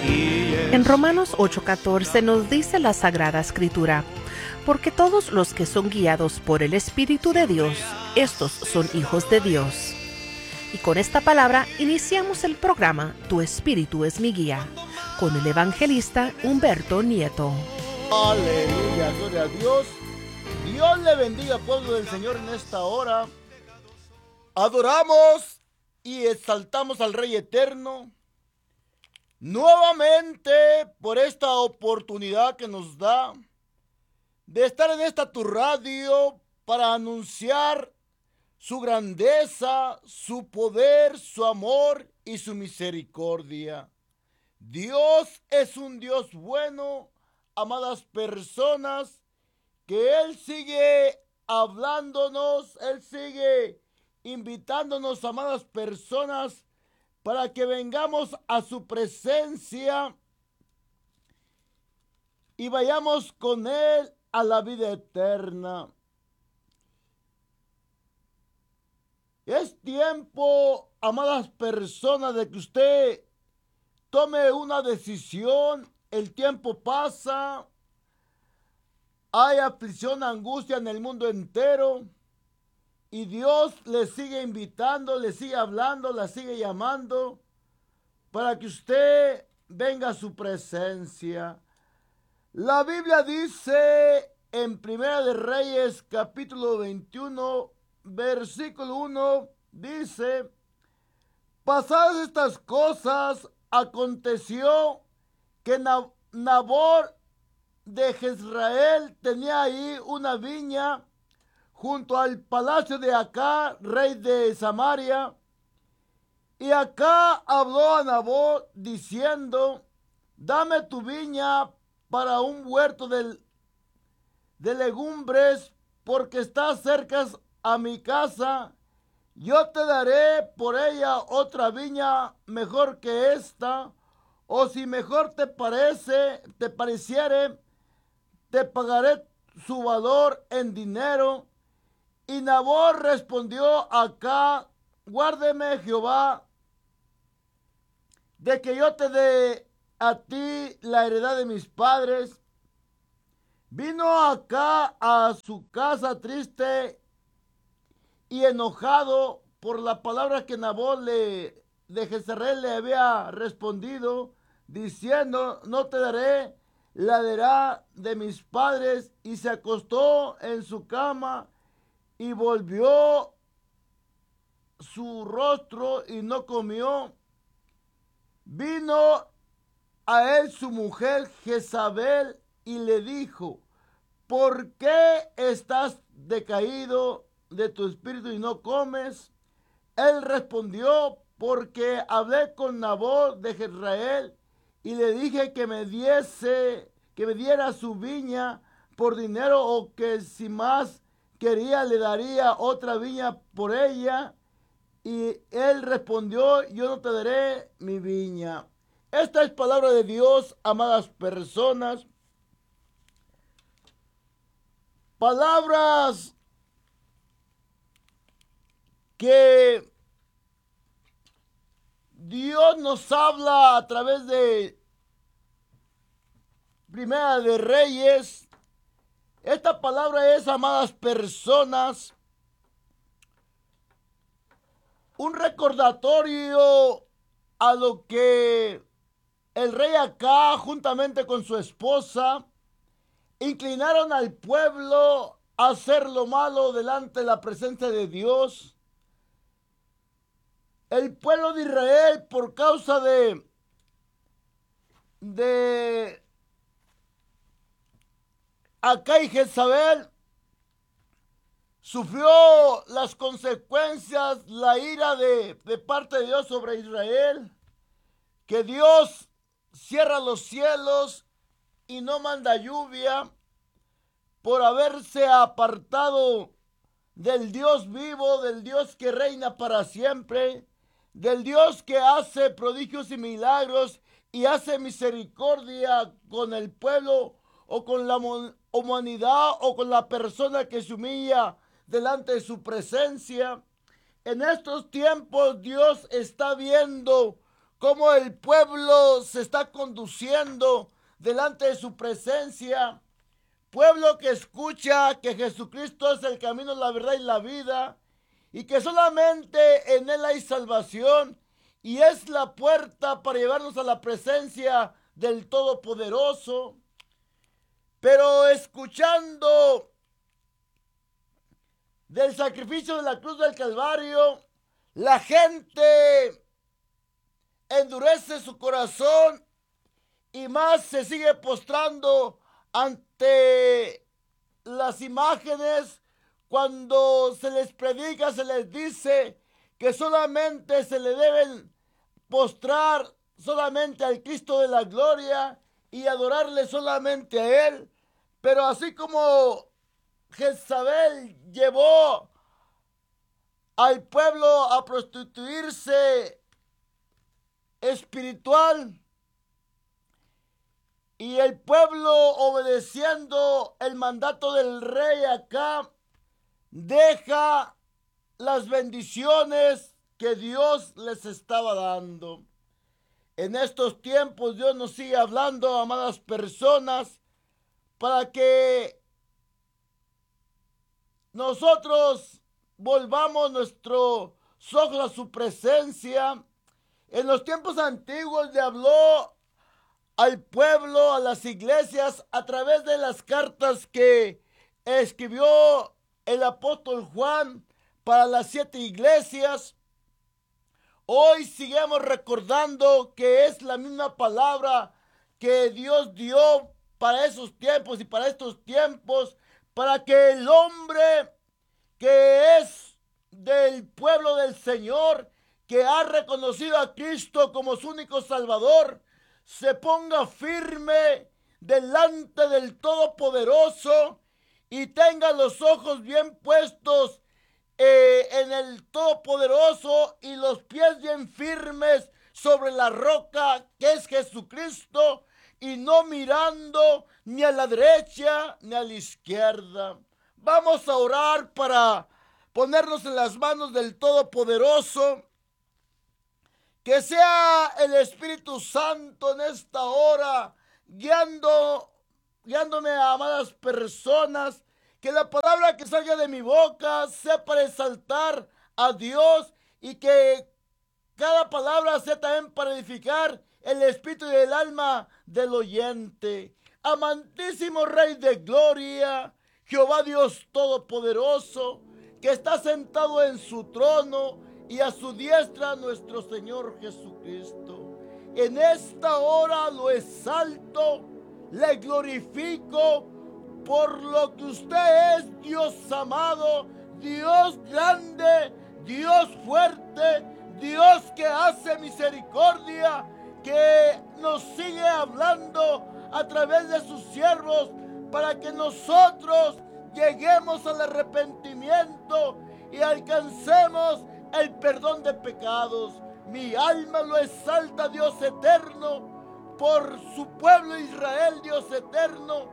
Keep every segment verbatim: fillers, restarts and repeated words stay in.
En Romanos ocho catorce nos dice la Sagrada Escritura: porque todos los que son guiados por el Espíritu de Dios, estos son hijos de Dios. Y con esta palabra iniciamos el programa Tu Espíritu es mi guía, con el evangelista Humberto Nieto. Aleluya, gloria a Dios. Dios le bendiga, pueblo del Señor, en esta hora. Adoramos y exaltamos al Rey Eterno nuevamente por esta oportunidad que nos da de estar en esta tu radio para anunciar su grandeza, su poder, su amor y su misericordia. Dios es un Dios bueno, amadas personas, que Él sigue hablándonos, Él sigue invitándonos, amadas personas, para que vengamos a su presencia y vayamos con Él a la vida eterna. Es tiempo, amadas personas, de que usted tome una decisión. El tiempo pasa, hay aflicción, angustia en el mundo entero, y Dios le sigue invitando, le sigue hablando, la sigue llamando para que usted venga a su presencia. La Biblia dice en Primera de Reyes, capítulo veintiuno, versículo uno, dice: pasadas estas cosas, aconteció que Nabor de Jezreel tenía ahí una viña junto al palacio de Acab, rey de Samaria. Y Acab habló a Nabot diciendo: dame tu viña para un huerto de, de legumbres, porque está cerca a mi casa. Yo te daré por ella otra viña mejor que esta, o si mejor te parece, te pareciere, te pagaré su valor en dinero. Y Nabot respondió acá: guárdeme Jehová de que yo te dé a ti la heredad de mis padres. Vino acá a su casa triste y enojado por la palabra que Nabot le, de Jezreel le había respondido, diciendo: no te daré la heredad de mis padres. Y se acostó en su cama y volvió su rostro y no comió. Vino a él su mujer Jezabel y le dijo: ¿por qué estás decaído de tu espíritu y no comes? Él respondió: porque hablé con Nabot de Jezreel y le dije que me diese, que me diera su viña por dinero, o que si más quería le daría otra viña por ella. Y él respondió: yo no te daré mi viña. Esta es palabra de Dios, amadas personas. Palabras que Dios nos habla a través de Primera de Reyes. Esta palabra es, amadas personas, un recordatorio a lo que el rey Acab, juntamente con su esposa, inclinaron al pueblo a hacer lo malo delante de la presencia de Dios. El pueblo de Israel, por causa de, de Acab y Jezabel, sufrió las consecuencias, la ira de, de parte de Dios sobre Israel, que Dios cierra los cielos y no manda lluvia por haberse apartado del Dios vivo, del Dios que reina para siempre, del Dios que hace prodigios y milagros y hace misericordia con el pueblo o con la humanidad o con la persona que se humilla delante de su presencia. En estos tiempos Dios está viendo cómo el pueblo se está conduciendo delante de su presencia. Pueblo que escucha que Jesucristo es el camino, la verdad y la vida, y que solamente en Él hay salvación, y es la puerta para llevarnos a la presencia del Todopoderoso. Pero escuchando del sacrificio de la cruz del Calvario, la gente endurece su corazón y más se sigue postrando ante las imágenes. Cuando se les predica, se les dice que solamente se le deben postrar solamente al Cristo de la gloria y adorarle solamente a Él. Pero así como Jezabel llevó al pueblo a prostituirse espiritual, y el pueblo, obedeciendo el mandato del rey Acab, deja las bendiciones que Dios les estaba dando. En estos tiempos Dios nos sigue hablando, amadas personas, para que nosotros volvamos nuestros ojos a su presencia. En los tiempos antiguos le habló al pueblo, a las iglesias, a través de las cartas que escribió el apóstol Juan para las siete iglesias. Hoy seguimos recordando que es la misma palabra que Dios dio para esos tiempos y para estos tiempos, para que el hombre que es del pueblo del Señor, que ha reconocido a Cristo como su único Salvador, se ponga firme delante del Todopoderoso y tenga los ojos bien puestos eh, en el Todopoderoso y los pies bien firmes sobre la roca que es Jesucristo, y no mirando ni a la derecha ni a la izquierda. Vamos a orar para ponernos en las manos del Todopoderoso. Que sea el Espíritu Santo en esta hora guiando, guiándome a amadas personas. Que la palabra que salga de mi boca sea para exaltar a Dios, y que cada palabra sea también para edificar el espíritu y el alma del oyente. Amantísimo Rey de gloria, Jehová Dios Todopoderoso, que está sentado en su trono, y a su diestra nuestro Señor Jesucristo. En esta hora lo exalto, le glorifico por lo que usted es, Dios amado, Dios grande, Dios fuerte, Dios que hace misericordia, que nos sigue hablando a través de sus siervos para que nosotros lleguemos al arrepentimiento y alcancemos el perdón de pecados. Mi alma lo exalta, Dios eterno, por su pueblo Israel, Dios eterno.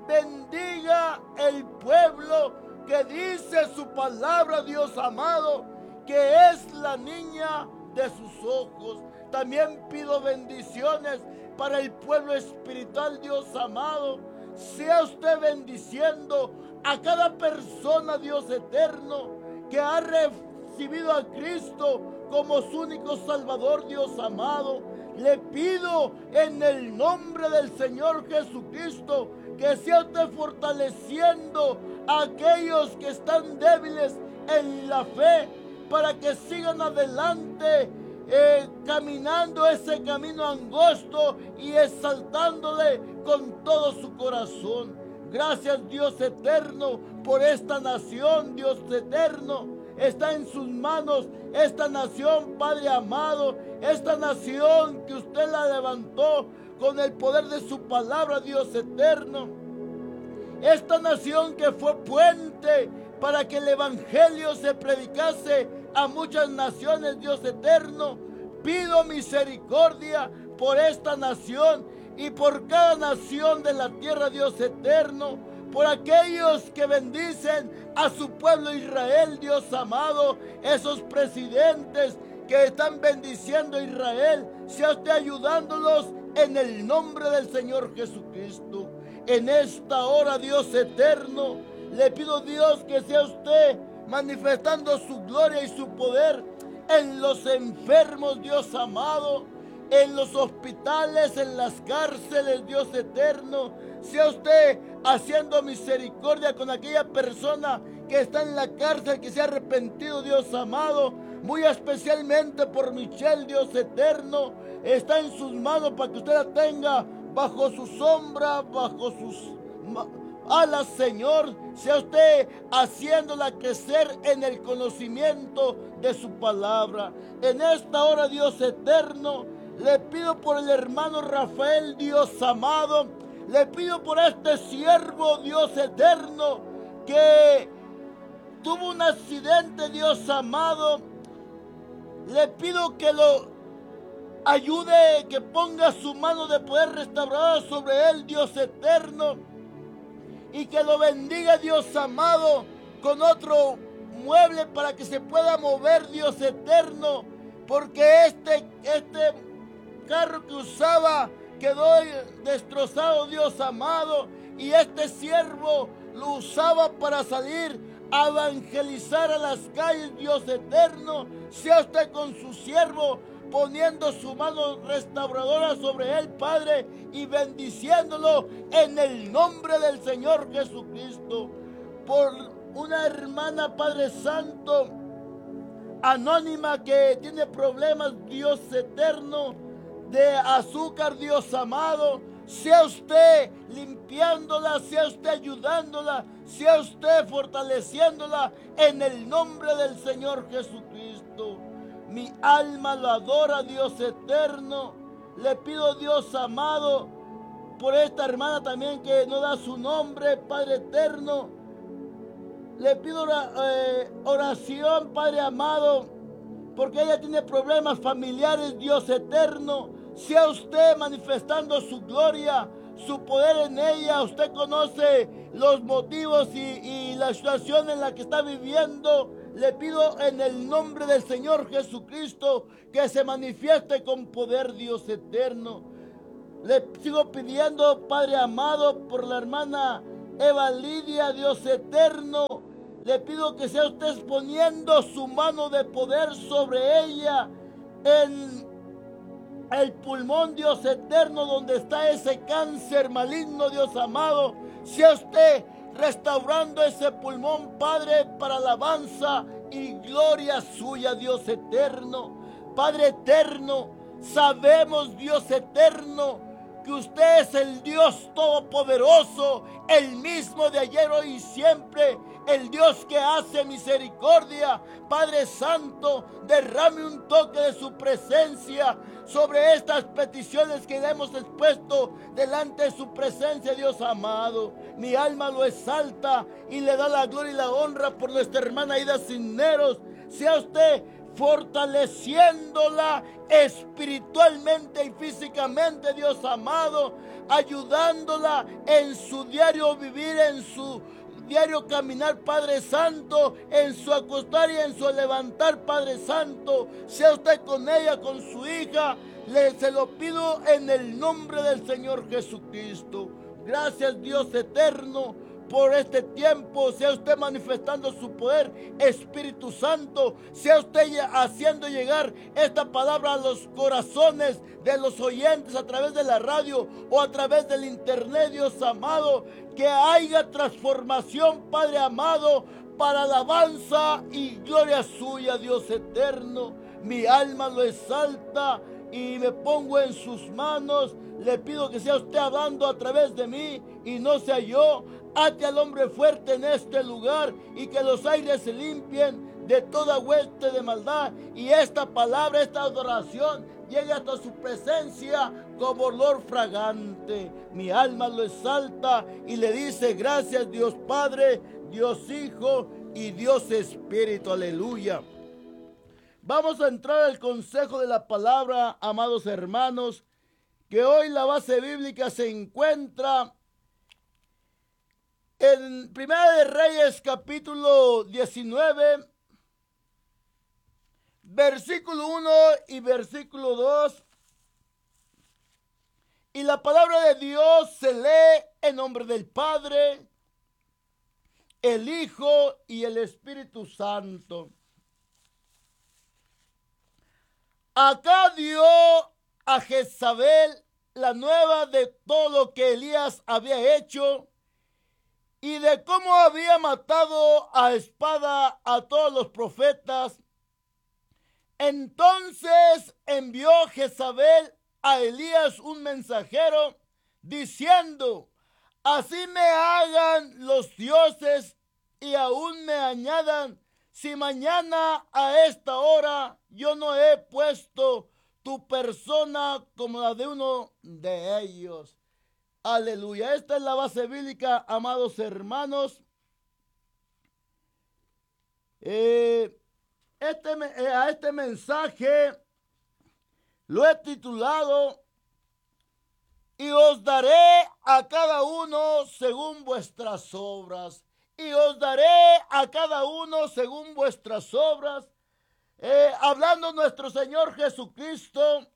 Bendiga el pueblo que dice su palabra, Dios amado, que es la niña de sus ojos. También pido bendiciones para el pueblo espiritual, Dios amado. Sea usted bendiciendo a cada persona, Dios eterno, que ha recibido a Cristo como su único Salvador, Dios amado. Le pido en el nombre del Señor Jesucristo que sea usted fortaleciendo a aquellos que están débiles en la fe, para que sigan adelante eh, caminando ese camino angosto y exaltándole con todo su corazón. Gracias, Dios eterno, por esta nación, Dios eterno. Está en sus manos esta nación, Padre amado, esta nación que usted la levantó con el poder de su palabra, Dios eterno. Esta nación que fue puente para que el evangelio se predicase a muchas naciones, Dios eterno. Pido misericordia por esta nación y por cada nación de la tierra, Dios eterno. Por aquellos que bendicen a su pueblo Israel, Dios amado, esos presidentes que están bendiciendo a Israel, sea usted ayudándolos en el nombre del Señor Jesucristo. En esta hora, Dios eterno, le pido, Dios, que sea usted manifestando su gloria y su poder en los enfermos, Dios amado, en los hospitales, en las cárceles, Dios eterno. Sea usted haciendo misericordia con aquella persona que está en la cárcel, que se ha arrepentido, Dios amado, muy especialmente por Michelle, Dios eterno. Está en sus manos para que usted la tenga bajo su sombra, bajo sus alas, Señor. Sea usted haciéndola crecer en el conocimiento de su palabra. En esta hora, Dios eterno, le pido por el hermano Rafael, Dios amado. Le pido por este siervo, Dios eterno, que tuvo un accidente, Dios amado. Le pido que lo ayude, que ponga su mano de poder restaurada sobre él, Dios eterno, y que lo bendiga, Dios amado, con otro mueble para que se pueda mover, Dios eterno, porque este, este carro que usaba quedó destrozado, Dios amado, y este siervo lo usaba para salir a evangelizar a las calles, Dios eterno. Sea usted con su siervo, poniendo su mano restauradora sobre él, Padre, y bendiciéndolo en el nombre del Señor Jesucristo. Por una hermana, Padre Santo, anónima, que tiene problemas, Dios eterno, de azúcar, Dios amado, sea usted limpiándola, sea usted ayudándola, sea usted fortaleciéndola en el nombre del Señor Jesucristo. Mi alma lo adora, Dios eterno. Le pido, Dios amado, por esta hermana también que no da su nombre, Padre eterno. Le pido eh, oración, Padre amado, porque ella tiene problemas familiares, Dios eterno. Sea usted manifestando su gloria, su poder en ella. Usted conoce los motivos y, y la situación en la que está viviendo. Le pido en el nombre del Señor Jesucristo que se manifieste con poder, Dios eterno. Le sigo pidiendo, Padre amado, por la hermana Eva Lidia, Dios eterno. Le pido que sea usted poniendo su mano de poder sobre ella, en el pulmón, Dios eterno, donde está ese cáncer maligno, Dios amado. Sea usted restaurando ese pulmón, Padre, para alabanza y gloria suya, Dios eterno. Padre eterno, sabemos, Dios eterno, que usted es el Dios todopoderoso, el mismo de ayer, hoy y siempre, el Dios que hace misericordia. Padre Santo, derrame un toque de su presencia sobre estas peticiones que le hemos expuesto delante de su presencia, Dios amado. Mi alma lo exalta y le da la gloria y la honra por nuestra hermana Aida Cisneros. Sea usted fortaleciéndola espiritualmente y físicamente, Dios amado, ayudándola en su diario vivir, en su diario caminar, Padre Santo, en su acostar y en su levantar, Padre Santo. Sea usted con ella, con su hija. Le, se lo pido en el nombre del Señor Jesucristo. Gracias, Dios eterno, por este tiempo. Sea usted manifestando su poder, Espíritu Santo. Sea usted haciendo llegar esta palabra a los corazones de los oyentes a través de la radio o a través del internet, Dios amado. Que haya transformación, Padre amado, para alabanza y gloria suya, Dios eterno. Mi alma lo exalta y me pongo en sus manos. Le pido que sea usted hablando a través de mí y no sea yo. Ate al hombre fuerte en este lugar y que los aires se limpien de toda hueste de maldad, y esta palabra, esta adoración llegue hasta su presencia como olor fragante. Mi alma lo exalta y le dice gracias, Dios Padre, Dios Hijo y Dios Espíritu. Aleluya. Vamos a entrar al consejo de la palabra, amados hermanos, que hoy la base bíblica se encuentra en Primera de Reyes, capítulo diecinueve, versículo uno y versículo dos. La palabra de Dios se lee en nombre del Padre, el Hijo y el Espíritu Santo. Acá dio a Jezabel la nueva de todo lo que Elías había hecho y de cómo había matado a espada a todos los profetas. Entonces envió Jezabel a Elías un mensajero diciendo: así me hagan los dioses y aún me añadan, si mañana a esta hora yo no he puesto tu persona como la de uno de ellos. Aleluya. Esta es la base bíblica, amados hermanos. Eh, este, eh, a este mensaje lo he titulado: y os daré a cada uno según vuestras obras. Y os daré a cada uno según vuestras obras. Eh, hablando nuestro Señor Jesucristo,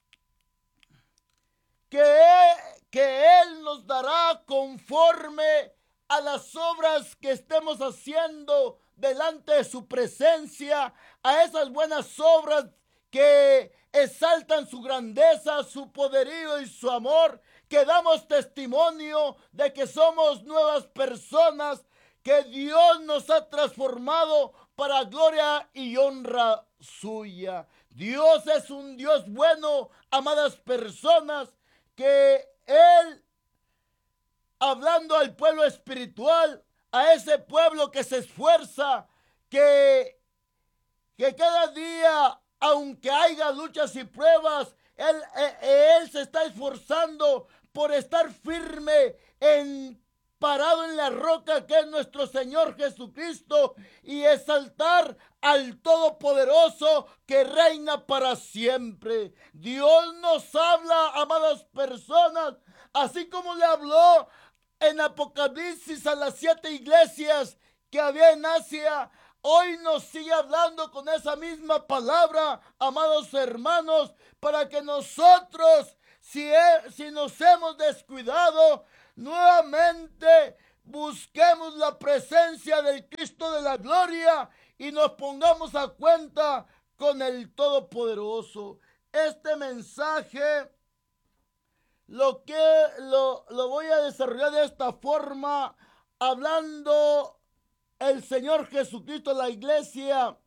que él, que Él nos dará conforme a las obras que estemos haciendo delante de su presencia, a esas buenas obras que exaltan su grandeza, su poderío y su amor, que damos testimonio de que somos nuevas personas, que Dios nos ha transformado para gloria y honra suya. Dios es un Dios bueno, amadas personas, que Él, hablando al pueblo espiritual, a ese pueblo que se esfuerza, que, que cada día, aunque haya luchas y pruebas, Él, él, él se está esforzando por estar firme en parado en la roca que es nuestro Señor Jesucristo y exaltar al Todopoderoso que reina para siempre. Dios nos habla, amadas personas, así como le habló en Apocalipsis a las siete iglesias que había en Asia. Hoy nos sigue hablando con esa misma palabra, amados hermanos, para que nosotros, si, he, si nos hemos descuidado, nuevamente busquemos la presencia del Cristo de la gloria y nos pongamos a cuenta con el Todopoderoso. Este mensaje lo que lo, lo voy a desarrollar de esta forma, hablando el Señor Jesucristo a la iglesia.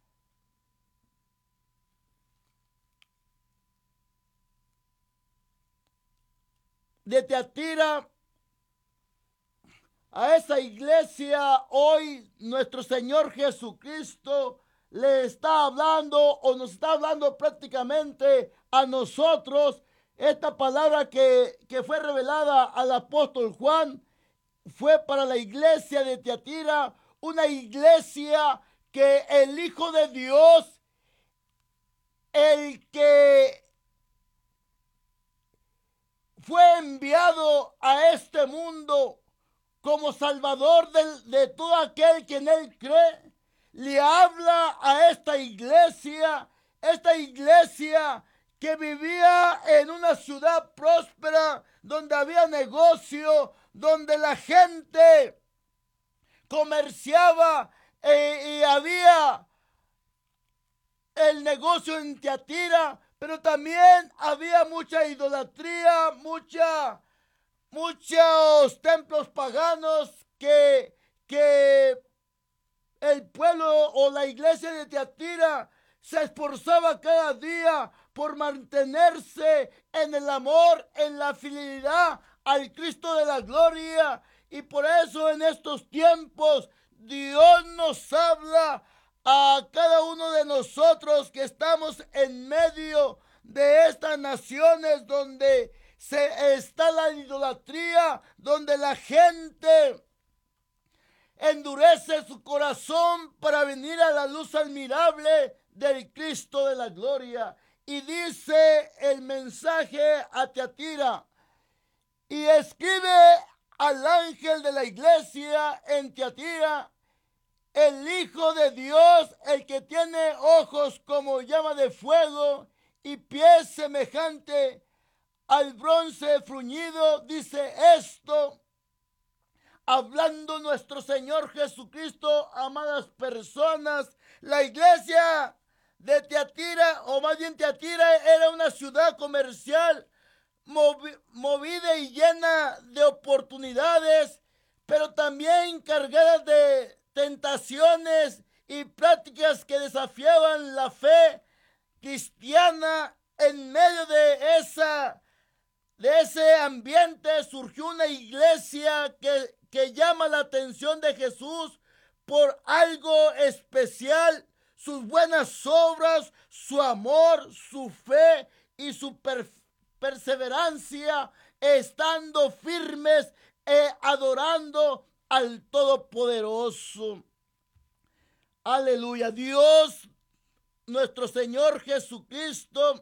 De Tiatira, a esa iglesia hoy nuestro Señor Jesucristo le está hablando o nos está hablando prácticamente a nosotros. Esta palabra que, que fue revelada al apóstol Juan fue para la iglesia de Tiatira, una iglesia que el Hijo de Dios, el que fue enviado a este mundo como salvador de, de todo aquel que en él cree, le habla a esta iglesia, esta iglesia que vivía en una ciudad próspera, donde había negocio, donde la gente comerciaba eh, y había el negocio en Tiatira, pero también había mucha idolatría, mucha, muchos templos paganos que, que el pueblo o la iglesia de Tiatira se esforzaba cada día por mantenerse en el amor, en la fidelidad al Cristo de la gloria. Y por eso en estos tiempos Dios nos habla a cada uno de nosotros que estamos en medio de estas naciones donde se está la idolatría, donde la gente endurece su corazón para venir a la luz admirable del Cristo de la gloria. Y dice el mensaje a Tiatira: y escribe al ángel de la iglesia en Tiatira, el Hijo de Dios, el que tiene ojos como llama de fuego y pies semejante al bronce fruñido, dice esto, hablando nuestro Señor Jesucristo, amadas personas. La iglesia de Tiatira, o más bien Tiatira, era una ciudad comercial movi movida y llena de oportunidades, pero también cargada de tentaciones y prácticas que desafiaban la fe cristiana. En medio de esa de ese ambiente surgió una iglesia que, que llama la atención de Jesús por algo especial: sus buenas obras, su amor, su fe y su per perseverancia, estando firmes e adorando al Todopoderoso. Aleluya. Dios, nuestro Señor Jesucristo,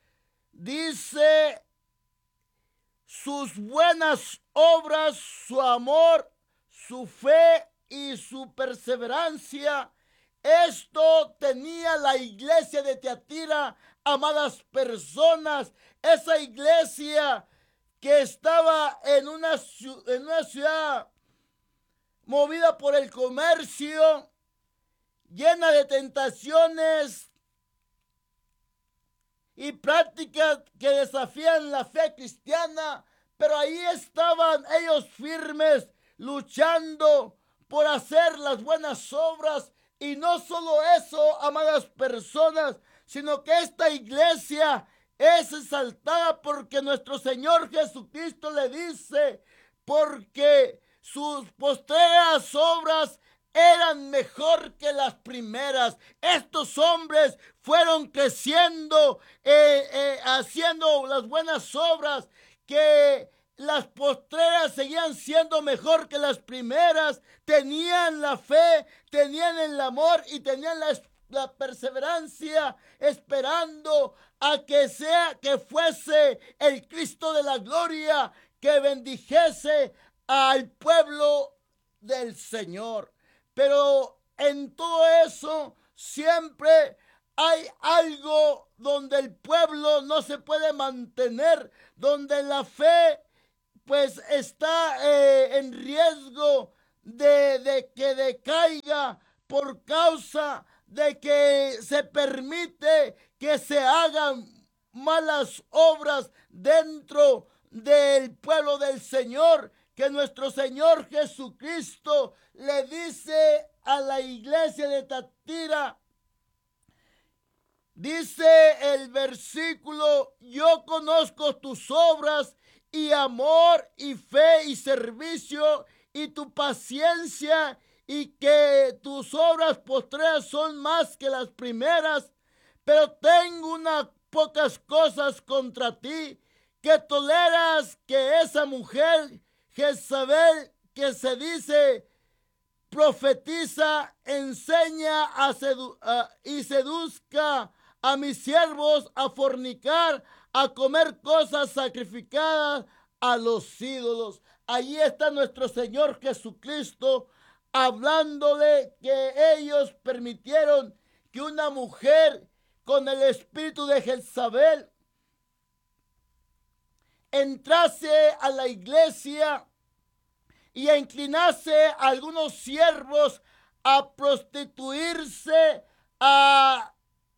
dice sus buenas obras, su amor, su fe y su perseverancia. Esto tenía la iglesia de Tiatira, amadas personas. Esa iglesia que estaba en una, en una ciudad movida por el comercio, llena de tentaciones y prácticas que desafían la fe cristiana, pero ahí estaban ellos firmes, luchando por hacer las buenas obras. Y no solo eso, amadas personas, sino que esta iglesia es exaltada porque nuestro Señor Jesucristo le dice, porque sus postreras obras eran mejor que las primeras. Estos hombres fueron creciendo, eh, eh, haciendo las buenas obras, que las postreras seguían siendo mejor que las primeras. Tenían la fe, tenían el amor y tenían la, la perseverancia, esperando a que sea, que fuese el Cristo de la gloria, que bendijese al pueblo del Señor. Pero en todo eso siempre hay algo donde el pueblo no se puede mantener, donde la fe pues está eh, en riesgo de, de que decaiga por causa de que se permite que se hagan malas obras dentro del pueblo del Señor. Que nuestro Señor Jesucristo le dice a la iglesia de Tiatira, dice el versículo: yo conozco tus obras y amor y fe y servicio y tu paciencia, y que tus obras postreras son más que las primeras, pero tengo unas pocas cosas contra ti, que toleras que esa mujer Jezabel, que se dice profetiza, enseña a sedu a, y seduzca a mis siervos a fornicar, a comer cosas sacrificadas a los ídolos. Allí está nuestro Señor Jesucristo hablándole que ellos permitieron que una mujer con el espíritu de Jezabel entrase a la iglesia y a inclinarse a algunos siervos a prostituirse, a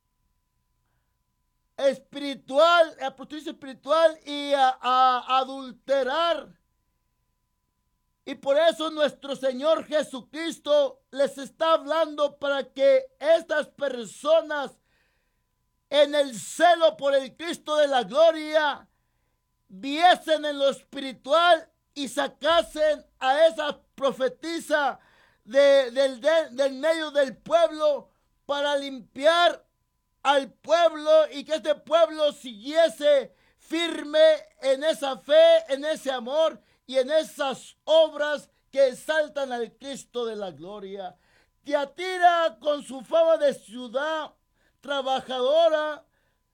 espiritual, a prostituirse espiritual y a, a adulterar. Y por eso nuestro Señor Jesucristo les está hablando para que estas personas, en el celo por el Cristo de la gloria, viesen en lo espiritual y sacasen a esa profetisa de, del, de, del medio del pueblo, para limpiar al pueblo y que este pueblo siguiese firme en esa fe, en ese amor y en esas obras que exaltan al Cristo de la gloria. Tiatira, con su fama de ciudad trabajadora,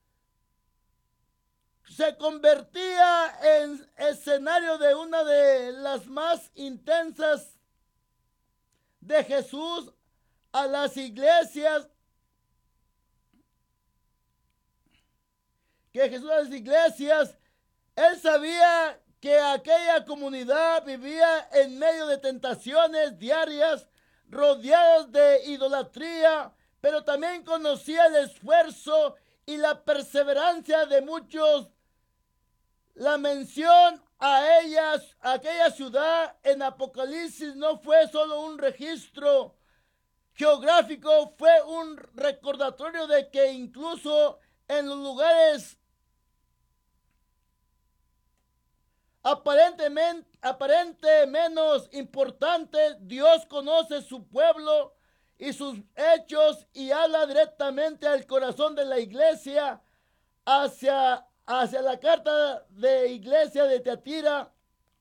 se convertía en escenario de una de las más intensas de Jesús a las iglesias, que Jesús a las iglesias Él sabía que aquella comunidad vivía en medio de tentaciones diarias, rodeados de idolatría, pero también conocía el esfuerzo y la perseverancia de muchos. La mención a ellas, a aquella ciudad en Apocalipsis no fue solo un registro geográfico, fue un recordatorio de que incluso en los lugares aparentemente, aparente menos importantes, Dios conoce su pueblo y sus hechos y habla directamente al corazón de la iglesia. Hacia, hacia la carta de iglesia de Teatira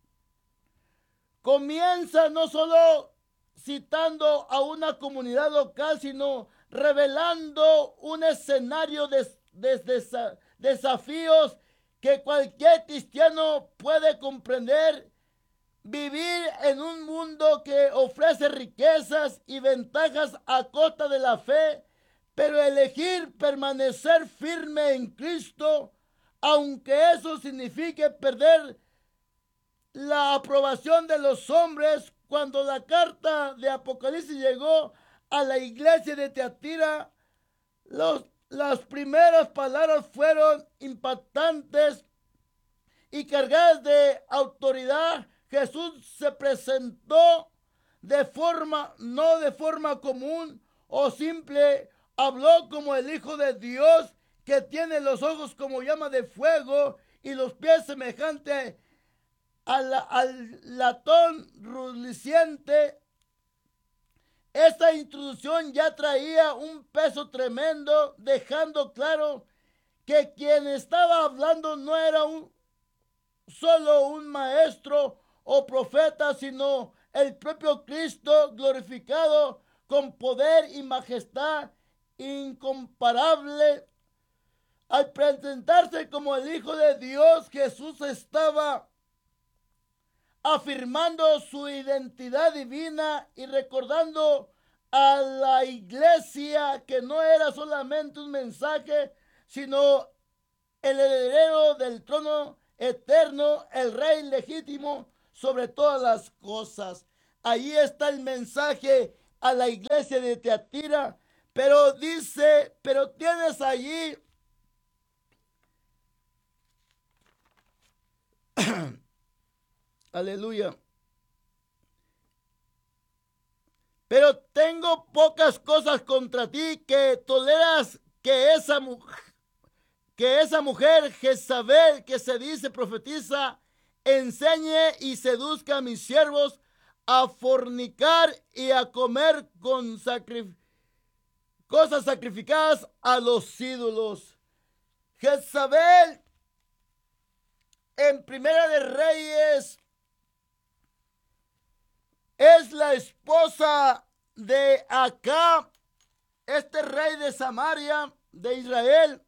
comienza no solo citando a una comunidad local, sino revelando un escenario de, de, de desafíos que cualquier cristiano puede comprender. Vivir en un mundo que ofrece riquezas y ventajas a costa de la fe, pero elegir permanecer firme en Cristo, aunque eso signifique perder la aprobación de los hombres. Cuando la carta de Apocalipsis llegó a la iglesia de Teatira, los, las primeras palabras fueron impactantes y cargadas de autoridad. Jesús se presentó de forma, no de forma común o simple, habló como el Hijo de Dios, que tiene los ojos como llama de fuego y los pies semejantes al, al latón reluciente. Esta introducción ya traía un peso tremendo, dejando claro que quien estaba hablando no era un, solo un maestro o profeta, sino el propio Cristo glorificado con poder y majestad incomparable. Al presentarse como el Hijo de Dios, Jesús estaba afirmando su identidad divina y recordando a la iglesia que no era solamente un mensaje, sino el heredero del trono eterno, el rey legítimo sobre todas las cosas. Ahí está el mensaje a la iglesia de Teatira, pero dice, pero tienes allí aleluya. Pero tengo pocas cosas contra ti, que toleras que esa mujer, que esa mujer Jezabel, que se dice profetiza, enseñe y seduzca a mis siervos a fornicar y a comer con sacrif- cosas sacrificadas a los ídolos. Jezabel, en Primera de Reyes, es la esposa de Acab, este rey de Samaria, de Israel.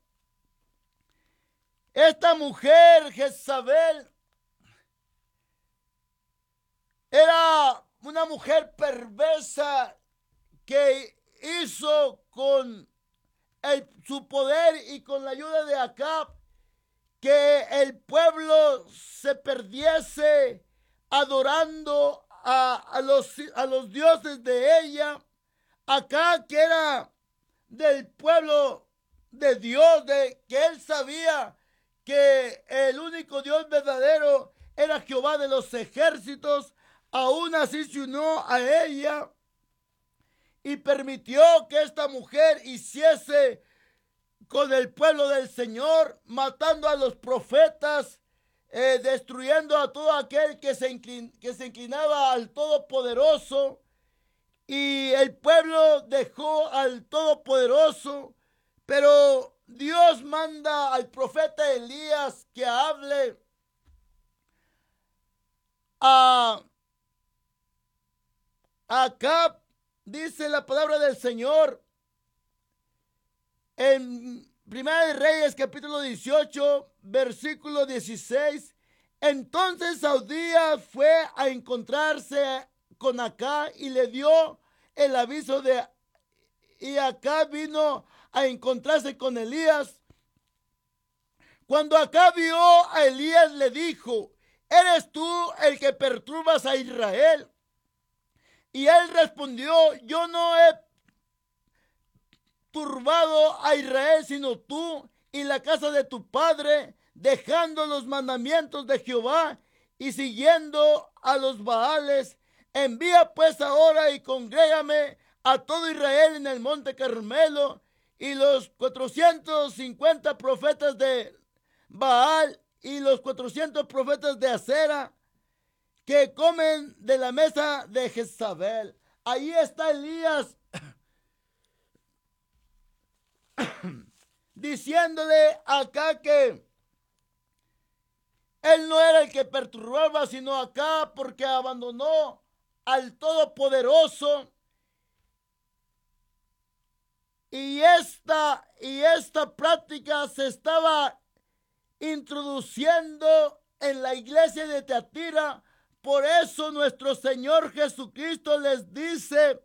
Esta mujer, Jezabel, era una mujer perversa que hizo con el, su poder y con la ayuda de Acab que el pueblo se perdiese adorando a, a, los, a los dioses de ella. Acá, que era del pueblo de Dios, de que él sabía que el único Dios verdadero era Jehová de los ejércitos, aún así se unió a ella y permitió que esta mujer hiciese con el pueblo del Señor, matando a los profetas, eh, destruyendo a todo aquel que se, inclin, que se inclinaba al Todopoderoso. Y el pueblo dejó al Todopoderoso, pero Dios manda al profeta Elías que hable a Acab. Dice la palabra del Señor en Primera de Reyes, capítulo dieciocho, versículo dieciséis. Entonces Abdías fue a encontrarse con Acab y le dio el aviso de, y Acab vino a encontrarse con Elías. Cuando Acab vio a Elías, le dijo: ¿eres tú el que perturbas a Israel? Y él respondió: yo no he turbado a Israel, sino tú y la casa de tu padre, dejando los mandamientos de Jehová y siguiendo a los Baales. Envía pues ahora y congrégame a todo Israel en el monte Carmelo, y los cuatrocientos cincuenta profetas de Baal y los cuatrocientos profetas de Acera, que comen de la mesa de Jezabel. Ahí está Elías diciéndole acá que él no era el que perturbaba, sino acá, porque abandonó al Todopoderoso. Y esta, y esta práctica se estaba introduciendo en la iglesia de Teatira. Por eso nuestro Señor Jesucristo les dice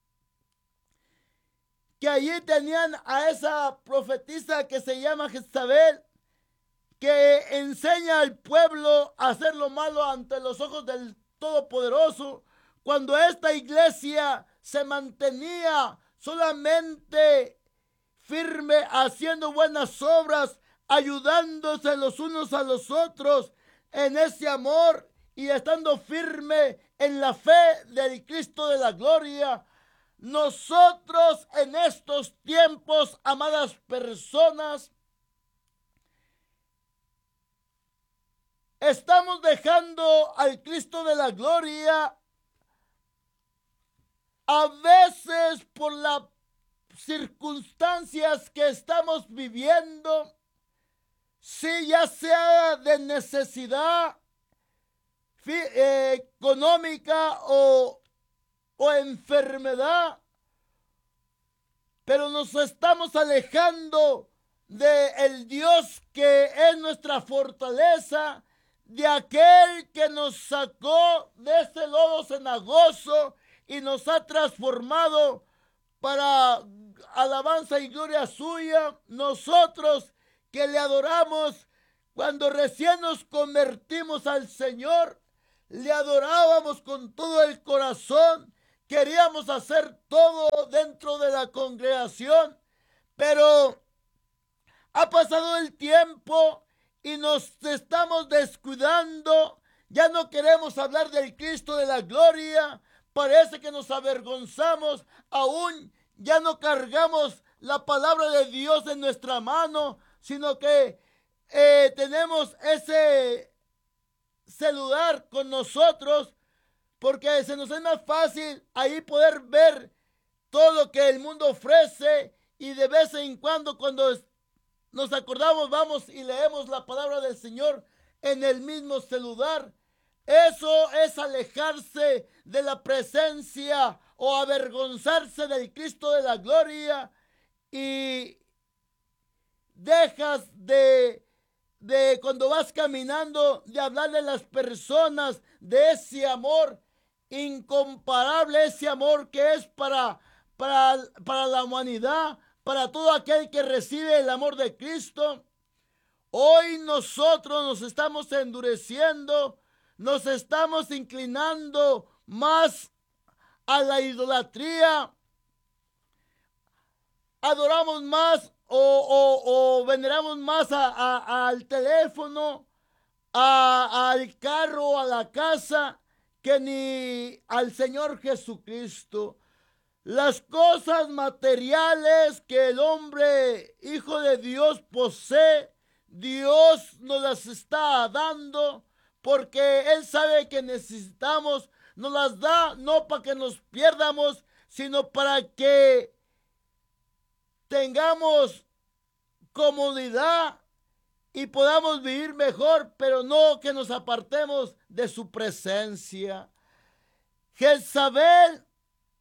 que allí tenían a esa profetisa que se llama Jezabel, que enseña al pueblo a hacer lo malo ante los ojos del Todopoderoso, cuando esta iglesia se mantenía solamente firme, haciendo buenas obras, ayudándose los unos a los otros en ese amor y estando firme en la fe del Cristo de la gloria. Nosotros en estos tiempos, amadas personas, estamos dejando al Cristo de la gloria, a veces por las circunstancias que estamos viviendo, si ya sea de necesidad eh, económica o, o enfermedad, pero nos estamos alejando del Dios que es nuestra fortaleza, de aquel que nos sacó de ese lodo cenagoso y nos ha transformado para alabanza y gloria suya. Nosotros que le adoramos, cuando recién nos convertimos al Señor, le adorábamos con todo el corazón, queríamos hacer todo dentro de la congregación, pero ha pasado el tiempo y nos estamos descuidando. Ya no queremos hablar del Cristo de la gloria. Parece que nos avergonzamos. Aún ya no cargamos la palabra de Dios en nuestra mano, sino que eh, tenemos ese celular con nosotros, porque se nos es más fácil ahí poder ver todo lo que el mundo ofrece, y de vez en cuando, cuando nos acordamos, vamos y leemos la palabra del Señor en el mismo celular. Eso es alejarse de la presencia o avergonzarse del Cristo de la gloria, y dejas de, de cuando vas caminando, de hablarle a las personas de ese amor incomparable, ese amor que es para, para, para la humanidad, para todo aquel que recibe el amor de Cristo. Hoy nosotros nos estamos endureciendo, nos estamos inclinando más a la idolatría, adoramos más o, o, o veneramos más a, a, al teléfono, a, al carro, a la casa, que ni al Señor Jesucristo. Las cosas materiales que el hombre, hijo de Dios, posee, Dios nos las está dando porque Él sabe que necesitamos. Nos las da no para que nos pierdamos, sino para que tengamos comodidad y podamos vivir mejor, pero no que nos apartemos de su presencia. Jezabel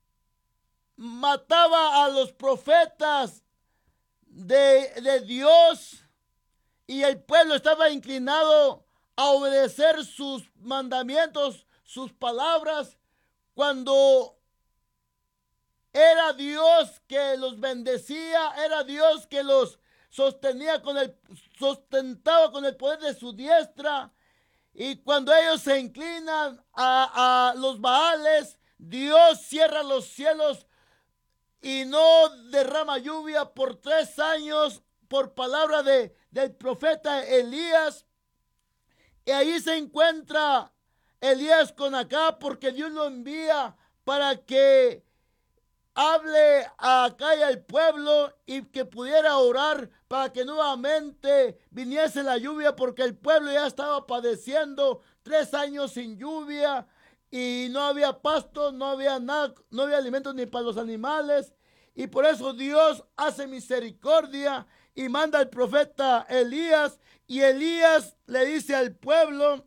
mataba a los profetas de, de Dios, y el pueblo estaba inclinado a obedecer sus mandamientos, sus palabras, cuando era Dios que los bendecía, era Dios que los, sostenía con el, sustentaba con el poder de su diestra. Y cuando ellos se inclinan a, a los Baales, Dios cierra los cielos y no derrama lluvia por tres años por palabra de, del profeta Elías. Y ahí se encuentra Elías con Acab, porque Dios lo envía para que hable a acá y al pueblo y que pudiera orar para que nuevamente viniese la lluvia, porque el pueblo ya estaba padeciendo tres años sin lluvia y no había pasto, no había nada, no había alimentos ni para los animales. Y por eso Dios hace misericordia y manda al profeta Elías, y Elías le dice al pueblo,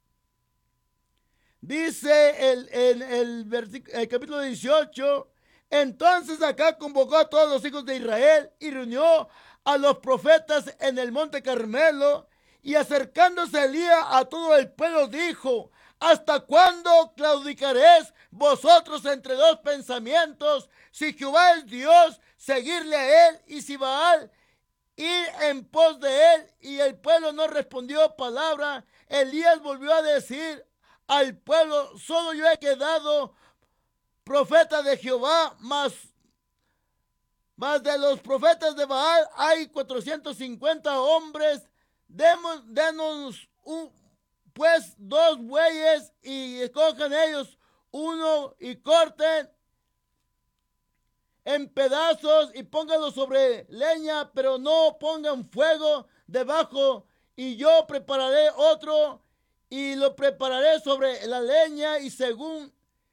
dice el, el, el, el capítulo dieciocho, entonces Acab convocó a todos los hijos de Israel y reunió a los profetas en el monte Carmelo, y acercándose Elías a todo el pueblo dijo, ¿hasta cuándo claudicaréis vosotros entre dos pensamientos? Si Jehová es Dios, seguirle a él, y si Baal, ir en pos de él. Y el pueblo no respondió palabra. Elías volvió a decir al pueblo, solo yo he quedado profeta de Jehová, mas, mas de los profetas de Baal hay cuatrocientos cincuenta hombres. Demos, denos un, pues dos bueyes y escojan ellos uno y corten en pedazos y pónganlo sobre leña, pero no pongan fuego debajo, y yo prepararé otro y lo prepararé sobre la leña, y según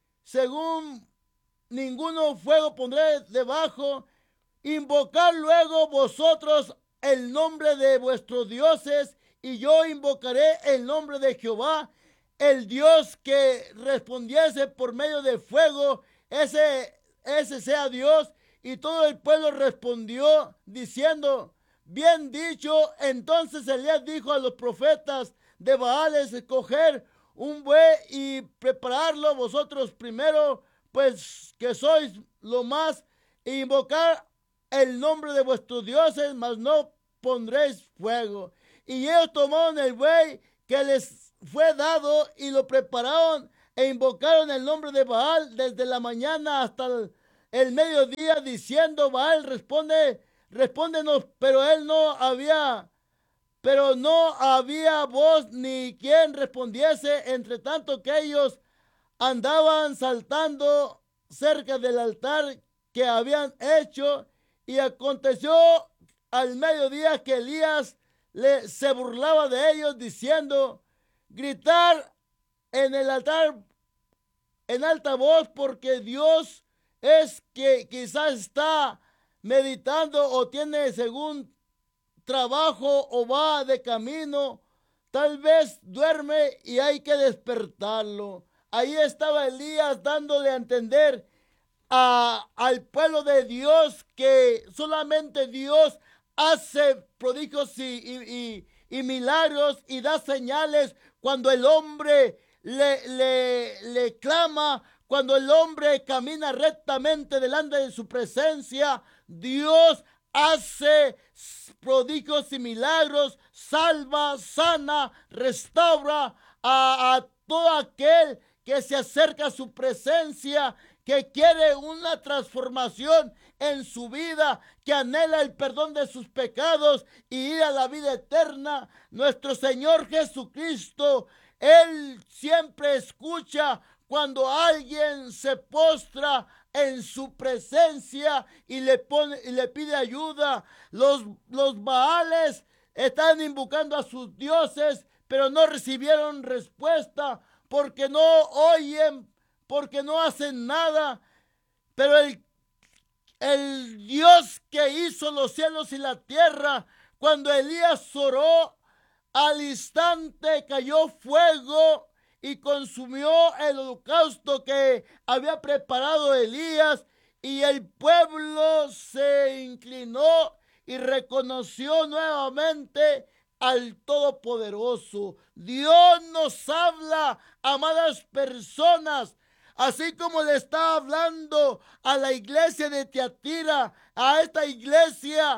según ninguno fuego pondré debajo. Invocar luego vosotros el nombre de vuestros dioses, y yo invocaré el nombre de Jehová, el Dios que respondiese por medio de fuego, ese, ese sea Dios. Y todo el pueblo respondió diciendo, bien dicho. Entonces Elías dijo a los profetas de Baales, escoger un buey y prepararlo vosotros primero, pues que sois lo más, e invocar el nombre de vuestros dioses, mas no pondréis fuego. Y ellos tomaron el buey que les fue dado y lo prepararon e invocaron el nombre de Baal desde la mañana hasta el, el mediodía, diciendo, Baal, responde, respóndenos. Pero él no había, pero no había voz ni quien respondiese, entre tanto que ellos andaban saltando cerca del altar que habían hecho. Y aconteció al mediodía que Elías le, se burlaba de ellos, diciendo, gritar en el altar en alta voz, porque Dios es que quizás está meditando o tiene según trabajo o va de camino, tal vez duerme y hay que despertarlo. Ahí estaba Elías dándole a entender a, al pueblo de Dios que solamente Dios hace prodigios y, y, y, y milagros y da señales cuando el hombre le, le, le clama, cuando el hombre camina rectamente delante de su presencia. Dios hace prodigios y milagros, salva, sana, restaura a, a todo aquel que se acerca a su presencia, que quiere una transformación en su vida, que anhela el perdón de sus pecados y ir a la vida eterna. Nuestro Señor Jesucristo, Él siempre escucha cuando alguien se postra en su presencia y le pone y le pide ayuda. Los, los Baales están invocando a sus dioses, pero no recibieron respuesta, porque no oyen, porque no hacen nada. Pero el, el Dios que hizo los cielos y la tierra, cuando Elías oró, al instante cayó fuego y consumió el holocausto que había preparado Elías, y el pueblo se inclinó y reconoció nuevamente al Todopoderoso. Dios nos habla, amadas personas, así como le está hablando a la iglesia de Tiatira, a esta iglesia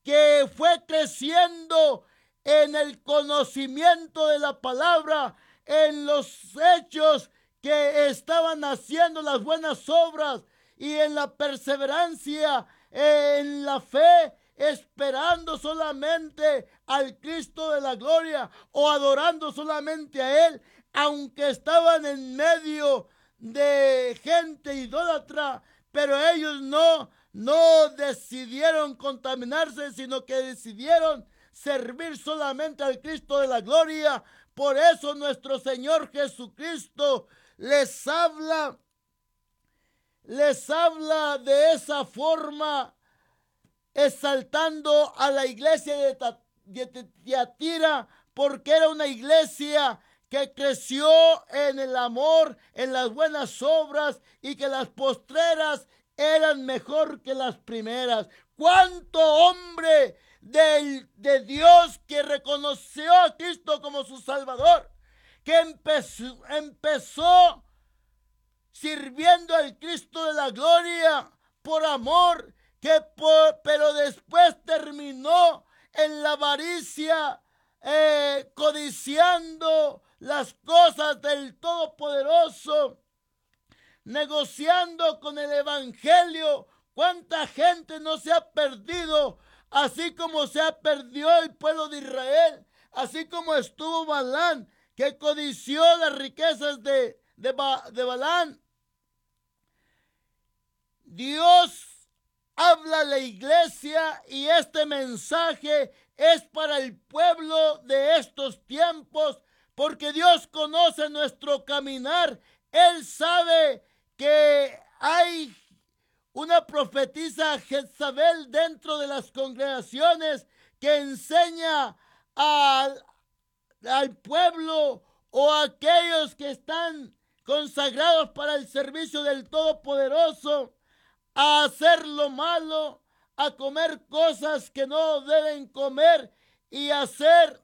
que fue creciendo en el conocimiento de la palabra, en los hechos que estaban haciendo las buenas obras y en la perseverancia, en la fe, esperando solamente al Cristo de la gloria o adorando solamente a Él, aunque estaban en medio de gente idólatra, pero ellos no, no decidieron contaminarse, sino que decidieron servir solamente al Cristo de la gloria. Por eso nuestro Señor Jesucristo les habla, les habla de esa forma, exaltando a la iglesia de Tiatira, porque era una iglesia que creció en el amor, en las buenas obras, y que las postreras eran mejor que las primeras. ¿Cuánto hombre de, de Dios que reconoció a Cristo como su Salvador, que empezó, empezó sirviendo al Cristo de la gloria por amor, que por, pero después terminó en la avaricia, eh, codiciando las cosas del Todopoderoso, negociando con el Evangelio? ¿Cuánta gente no se ha perdido? Así como se ha perdido el pueblo de Israel, así como estuvo Balán, que codició las riquezas de, de, de Balán. Dios habla a la iglesia, y este mensaje es para el pueblo de estos tiempos, porque Dios conoce nuestro caminar. Él sabe que hay una profetisa Jezabel dentro de las congregaciones que enseña al, al pueblo o a aquellos que están consagrados para el servicio del Todopoderoso a hacer lo malo, a comer cosas que no deben comer y a hacer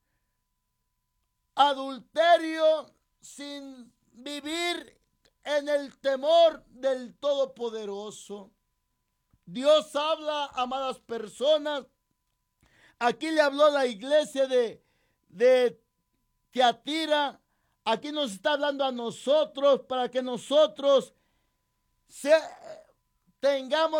adulterio sin vivir en el temor del Todopoderoso. Dios habla, amadas personas. Aquí le habló la iglesia de, de Tiatira. Aquí nos está hablando a nosotros para que nosotros se, tengamos